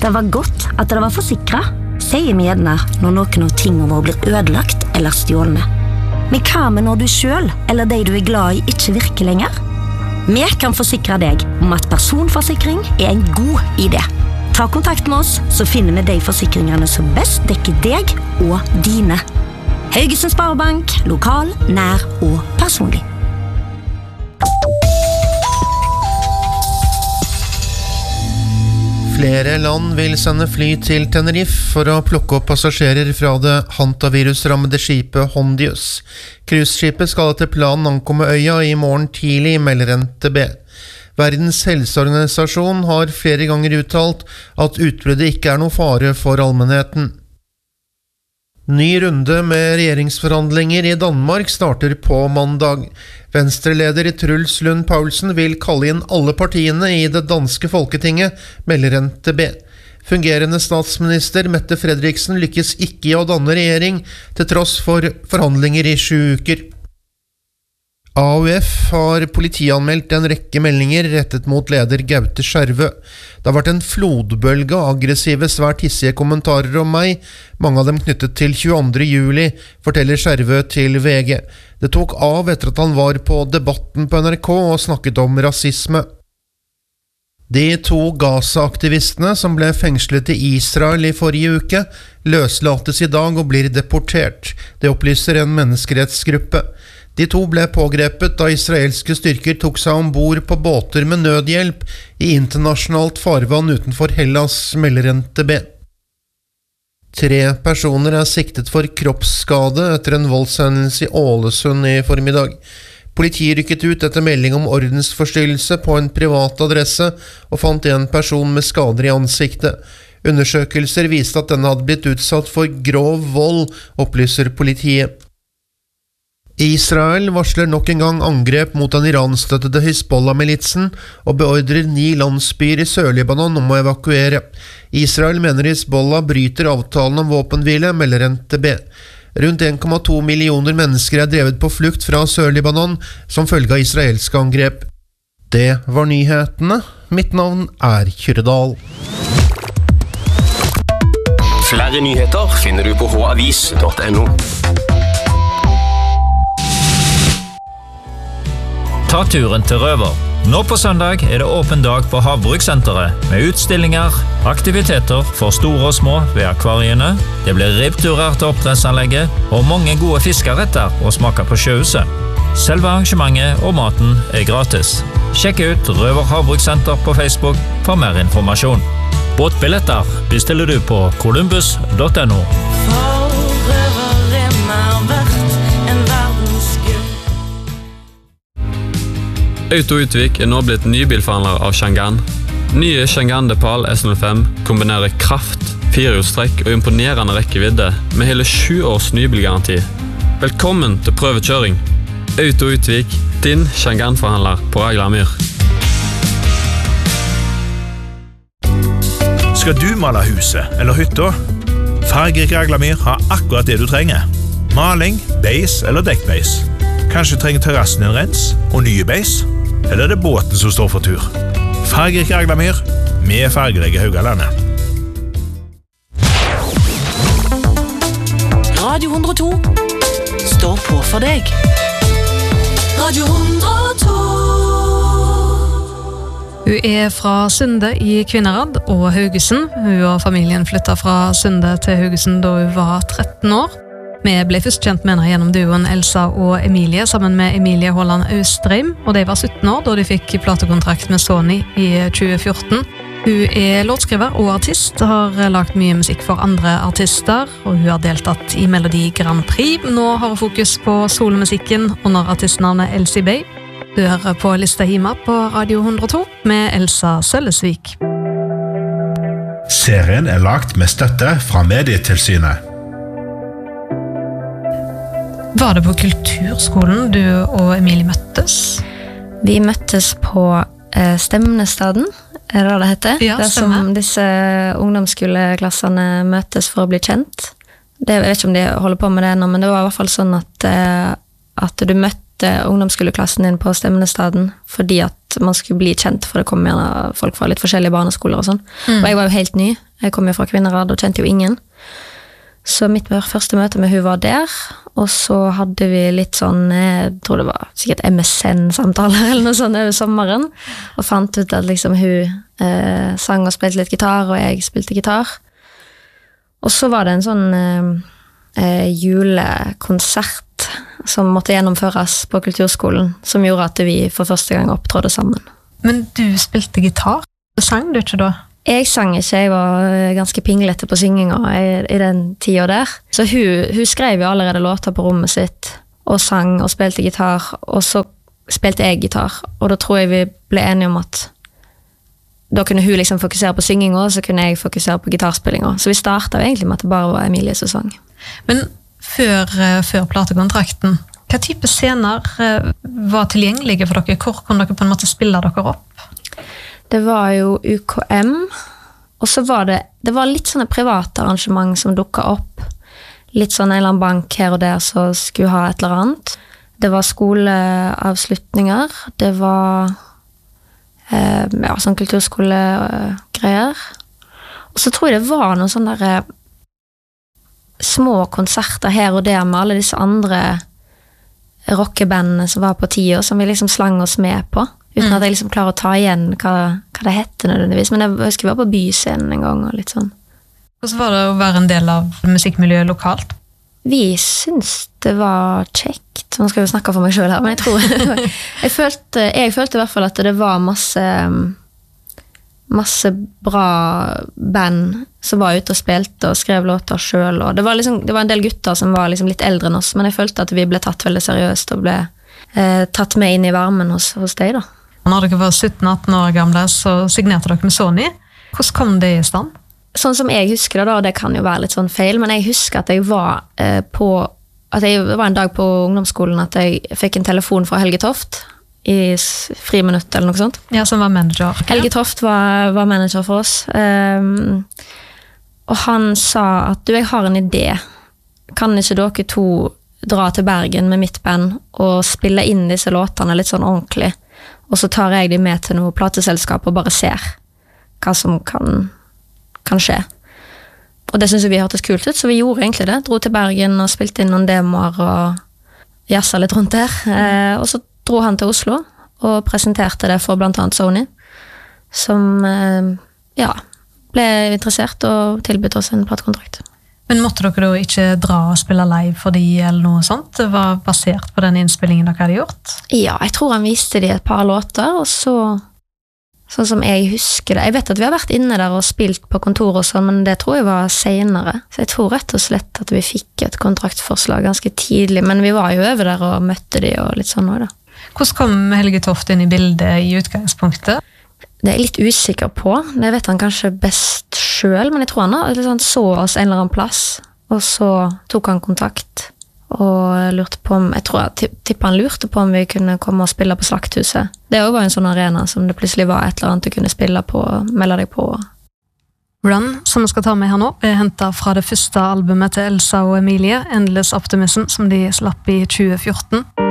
Det var godt at det var forsikret, sier vi gjerne når noen av tingene våre blir ødelagt eller stjålne. Men hva med når du selv, eller de du er glad i, ikke virker lenger? Vi kan forsikre deg om at personforsikring er en god idé. Ta kontakt med oss, så finner vi de forsikringene som best dekker deg og dine. Haugesund Sparebank, lokal, nær og personlig. Flere land vil sende fly til Tenerife for å plukke opp passasjerer fra det hantavirusrammede skipet Hondius. Cruiseskipet skal etter planen ankomme øya i morgen tidlig, melder NTB. Verdens helseorganisasjon har flere ganger uttalt at utbruddet ikke er noe fare for allmennheten. Ny runde med regjeringsforhandlinger i Danmark starter på mandag. Venstreleder Truls Lund Poulsen vil kalle inn alle partiene i det danske folketinget, melder NTB. Fungerende statsminister Mette Frederiksen lykkes ikke i å danne regjering, til tross for forhandlinger i 7 uker. AUF har politianmeldt en rekke meldinger rettet mot leder Gaute Skjervø. Det har vært en flodbølge av aggressive, svært hissige kommentarer om meg, mange av dem knyttet til 22. juli, forteller Skjervø til VG. Det tok av etter at han var på Debatten på NRK og snakket om rasisme. De 2 Gaza-aktivistene som ble fengslet i Israel i forrige uke, løslates i dag og blir deportert. Det opplyser en menneskerettsgruppe. De 2 ble pågrepet da israelske styrker tok seg ombord på båter med nødhjelp i internasjonalt farvann utenfor Hellas, melder NTB. 3 personer er siktet for kroppsskade etter en voldshendelse i Ålesund i formiddag. Politiet rykket ut etter melding om ordensforstyrrelse på en privat adresse og fant en person med skader i ansiktet. Undersøkelser viste at denne hadde blitt utsatt for grov vold, opplyser politiet. Israel varsler nok en gang angrep mot den iranstøttede Hizbollah-militsen og beordrer 9 landsbyer i Sør-Libanon om å evakuere. Israel mener Hizbollah bryter avtalen om våpenhvile, melder NTB. Rundt 1,2 millioner mennesker er drevet på flukt fra Sør-Libanon som følge av israelske angrep. Det var nyhetene. Mitt navn er Kyrdal. Flere nyheter finner du på havis.no. Ta turen til Røver. Nå på søndag er det åpen dag på Havbrukssenteret, med utstillinger, aktiviteter for store og små ved akvariene. Det blir ribbturer til oppdrettsanlegget, og mange gode fiskeretter å smake på sjøhuset. Selve arrangementet og maten er gratis. Sjekk ut Røver Havbrukssenter på Facebook for mer informasjon. Båtbilletter bestiller du på columbus.no. Autoutvik er nå blitt nybilforhandler av Changan. Nye Changan Depal S05 kombinerer kraft, 4-hjulstrekk og imponerende rekkevidde med hele 7 års nybilgaranti. Velkommen til prøvekjøring. Autoutvik, din Changan-forhandler på Aglamyr. Skal du male huset eller hytta? Fargerik Aglamyr har akkurat det du trenger. Maling, beis eller dekkbeis. Kanskje trenger terrassen en rens og nye beis? Eller er det båten som står for tur? Fargerik Aglamyr med fargerike Haugalandet. Radio 102 står på for deg. Radio 102. Hun er fra Sunde i Kvinnherad og Haugesund. Hun og familien flyttet fra Sunde til Haugesund da hun var 13 år. Vi ble først kjent med henne gjennom duoen Elsa og Emilie, sammen med Emilie Håland Austrheim, og de var 17 år da de fikk platekontrakt med Sony i 2014. Hun er låtskriver og artist, har lagt mye musikk for andre artister, og hun har deltatt i Melodi Grand Prix. Nå har hun fokus på solmusikken under artistnavnet Elsie Bay. Du hører på Lista Hima på Radio 102 med Elsa Søllesvik. Serien er lagt med støtte fra Medietilsynet. Var det på kulturskolen du og Emilie møttes? Vi møttes på Stemnestaden, er det det heter? Ja, det som disse ungdomsskoleklassene møtes for å bli kjent. Jeg vet ikke om de holder på med det ennå, men det var i hvert fall sånn at du møtte ungdomsskoleklassen din på Stemnestaden, fordi at at man skulle bli kjent, for det kom gjerne folk fra litt forskjellige barneskoler og sånn. Og jeg var jo helt ny, jeg kom jo fra Kvinnerad og kjente jo ingen. Så mitt første møte med hun var der, og så hadde vi litt sånn, jeg tror det var sikkert MSN-samtaler eller noe sånt over sommeren, og fant ut at liksom hun sang og spilte litt gitar, og jeg spilte gitar. Og så var det en sånn julekonsert som måtte gjennomføres på kulturskolen, som gjorde at vi for første gang opptrådde sammen. Men du spilte gitar? Sang du ikke da? Jeg sang ikke, jeg var ganske pinglete på synginga i den tiden der. Så hun skrev jo allerede låter på rommet sitt, og sang og spilte gitar, og så spilte jeg gitar. Og da tror jeg vi ble enige om at da kunne hun liksom fokusere på synginga, og så kunne jeg fokusere på gitarspillinga. Så vi startet jo egentlig med at det bare var Emilie som sang. Men før platekontrakten, hva type scener var tilgjengelige for dere? Hvor kunne dere på en måte spille dere opp? Det var jo UKM, og så var det var litt sånne private arrangement som dukket opp. Litt sånn en eller annen bank her og der som skulle ha et eller annet. Det var skoleavslutninger, det var sånn kulturskolegreier. Og så tror jeg det var noen sånne der små konserter her og der med alle disse andre rockebandene som var på tida, som vi liksom slang oss med på. Uten at jeg liksom klarer å ta igjen hva det hette nødvendigvis. Men jeg husker vi var på byscenen en gang og litt sånn. Hvordan var det å være en del av musikkmiljøet lokalt? Vi synes det var kjekt. Nå skal jeg jo snakke for meg selv her, men jeg tror jeg følte i hvert fall at det var masse bra band som var ute og spilte og skrev låter selv. Og det var en del gutter som var liksom litt eldre enn oss, men jeg følte at vi ble tatt veldig seriøst og ble tatt med inn i varmen hos deg da. Når dere var 17-18 år gamle, så signerte dere med Sony. Hvordan kom det i stand? Sånn som jeg husker det da, og det kan jo være litt sånn feil, men jeg husker at jeg var det var en dag på ungdomsskolen at jeg fikk en telefon fra Helge Toft i friminutt eller noe sånt. Ja, som var manager. Helge Toft var manager for oss. Og han sa at jeg har en idé. Kan ikke dere to dra til Bergen med mitt band og spille inn disse låtene litt sånn ordentlig? Og så tar jeg de med til noe plateselskap og bare ser hva som kan skje. Og det synes vi hørtes kult ut, så vi gjorde egentlig det. Dro til Bergen og spilte inn noen demoer og jazza litt rundt der. Og så dro han til Oslo og presenterte det for blant annet Sony, som ble interessert og tilbudt oss en platekontrakt. Men måtte dere da ikke dra og spille live for de eller noe sånt? Det var basert på den innspillingen dere hadde gjort? Ja, jeg tror han viste de et par låter, og så, sånn som jeg husker det. Jeg vet at vi har vært inne der og spilt på kontor og sånn, men det tror jeg var senere. Så jeg tror rett og slett at vi fikk et kontraktforslag ganske tidlig, men vi var jo over der og møtte de og litt sånn også da. Hvordan kom Helge Toft inn i bildet i utgangspunktet? Det er jeg litt usikker på. Det vet han kanskje best selv, men jeg tror han så oss en eller annen plass, og så tok han kontakt og lurte på om, jeg tipper han lurte på om vi kunne komme og spille på Slakthuset. Det var en sånn arena som det plutselig var et eller annet du kunne spille på, melde deg på. Run, som vi skal ta med her nå, er hentet fra det første albumet til Elsa og Emilie, Endless Optimism, som de slapp i 2014.